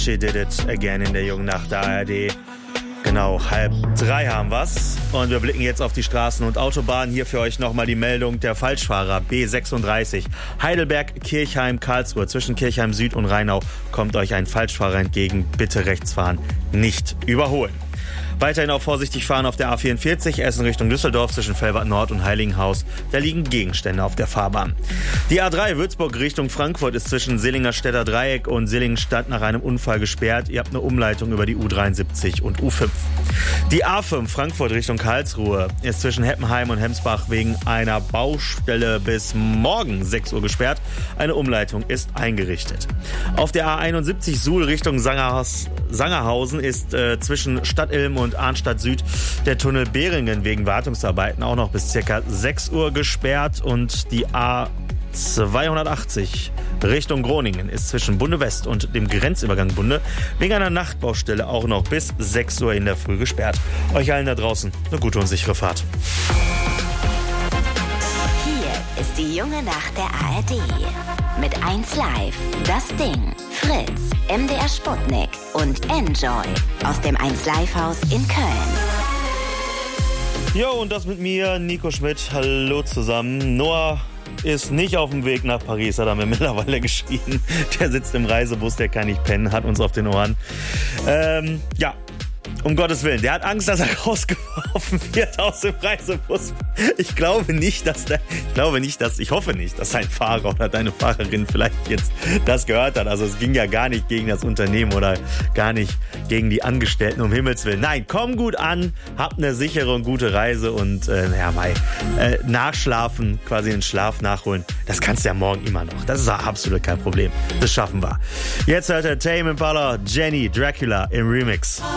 She Did It Again in der Jungen Nacht der ARD. Genau, 2:30 haben wir's. Und wir blicken jetzt auf die Straßen und Autobahnen. Hier für euch nochmal die Meldung der Falschfahrer B36. Heidelberg, Kirchheim, Karlsruhe. Zwischen Kirchheim Süd und Rheinau kommt euch ein Falschfahrer entgegen. Bitte rechts fahren, nicht überholen. Weiterhin auch vorsichtig fahren auf der A44, Essen Richtung Düsseldorf zwischen Velbert Nord und Heiligenhaus. Da liegen Gegenstände auf der Fahrbahn. Die A3 Würzburg Richtung Frankfurt ist zwischen Sillingerstädter Dreieck und Sillingenstadt nach einem Unfall gesperrt. Ihr habt eine Umleitung über die U73 und U5. Die A5 Frankfurt Richtung Karlsruhe ist zwischen Heppenheim und Hemsbach wegen einer Baustelle bis morgen 6 Uhr gesperrt. Eine Umleitung ist eingerichtet. Auf der A71 Suhl Richtung Sangerhausen ist zwischen Stadtilm und Arnstadt Süd der Tunnel Beringen wegen Wartungsarbeiten auch noch bis ca. 6 Uhr gesperrt. Und die A280 Richtung Groningen ist zwischen Bunde West und dem Grenzübergang Bunde wegen einer Nachtbaustelle auch noch bis 6 Uhr in der Früh gesperrt. Euch allen da draußen eine gute und sichere Fahrt. Hier ist die Junge Nacht der ARD. Mit 1Live, Das Ding, Fritz, MDR Sputnik und Enjoy aus dem 1Live-Haus in Köln. Jo, und das mit mir, Nico Schmidt. Hallo zusammen. Noah ist nicht auf dem Weg nach Paris, hat er mir mittlerweile geschrieben. Der sitzt im Reisebus, der kann nicht pennen, hat uns auf den Ohren. Ja. Um Gottes Willen, der hat Angst, dass er rausgeworfen wird aus dem Reisebus. Ich hoffe nicht, dass sein Fahrer oder deine Fahrerin vielleicht jetzt das gehört hat. Also es ging ja gar nicht gegen das Unternehmen oder gar nicht gegen die Angestellten, um Himmels Willen. Nein, komm gut an, habt eine sichere und gute Reise und nachschlafen, quasi den Schlaf nachholen. Das kannst du ja morgen immer noch. Das ist ja absolut kein Problem. Das schaffen wir. Jetzt hört der Tame Impala, Jenny, Dracula im Remix.